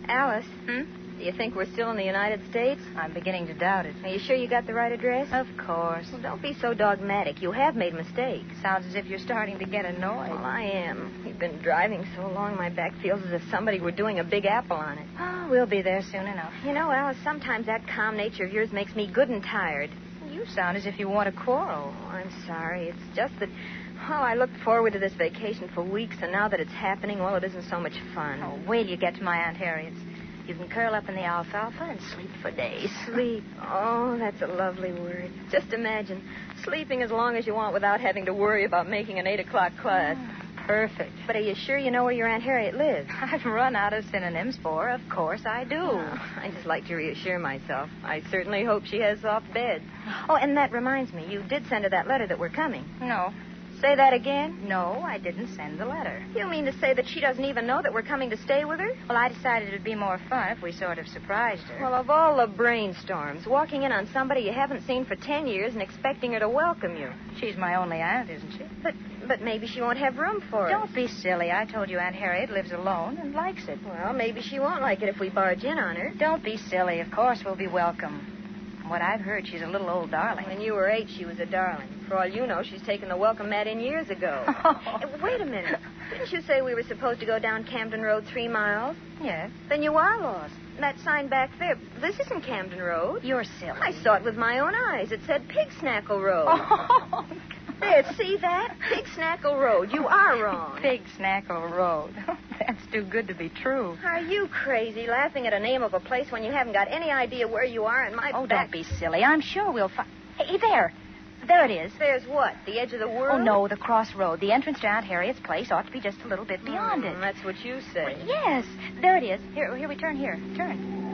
Alice, Hmm? do you think we're still in the United States? I'm beginning to doubt it. Are you sure you got the right address? Of course. Well, don't be so dogmatic. You have made mistakes. Sounds as if you're starting to get annoyed. Well, I am. We've been driving so long, my back feels as if somebody were doing a big apple on it. Oh, we'll be there soon enough. You know, Alice, sometimes that calm nature of yours makes me good and tired. You sound as if you want to quarrel. Oh, I'm sorry. It's just that, well, I looked forward to this vacation for weeks, and now that it's happening, well, it isn't so much fun. Oh, wait till you get to my Aunt Harriet's. You can curl up in the alfalfa and sleep for days. Sleep. Oh, that's a lovely word. Just imagine sleeping as long as you want without having to worry about making an 8 o'clock class. Perfect. But are you sure you know where your Aunt Harriet lives? I've run out of synonyms for her. Of course I do. Oh, I just like to reassure myself. I certainly hope she has soft bed. Oh, and that reminds me, you did send her that letter that we're coming. No. Say that again? No, I didn't send the letter. You mean to say that she doesn't even know that we're coming to stay with her? Well, I decided it'd be more fun if we sort of surprised her. Well, of all the brainstorms, walking in on somebody you haven't seen for 10 years and expecting her to welcome you. She's my only aunt, isn't she? But maybe she won't have room for us. Don't be silly. I told you Aunt Harriet lives alone and likes it. Well, maybe she won't like it if we barge in on her. Don't be silly. Of course we'll be welcome. From what I've heard, she's a little old darling. When you were 8, she was a darling. For all you know, she's taken the welcome mat in years ago. Wait a minute. Didn't you say we were supposed to go down Camden Road 3 miles? Yes. Then you are lost. That sign back there, this isn't Camden Road. You're silly. I saw it with my own eyes. It said Pig Snackle Road. Oh, there, see that? Pig Snackle Road. You are wrong. Pig Snackle Road. That's too good to be true. Are you crazy, laughing at a name of a place when you haven't got any idea where you are and my Oh, back... don't be silly. I'm sure we'll find... Hey, there. There it is. There's what? The edge of the world? Oh, no, the crossroad. The entrance to Aunt Harriet's place ought to be just a little bit beyond it. That's what you say. Yes. There it is. Here we turn here. Turn.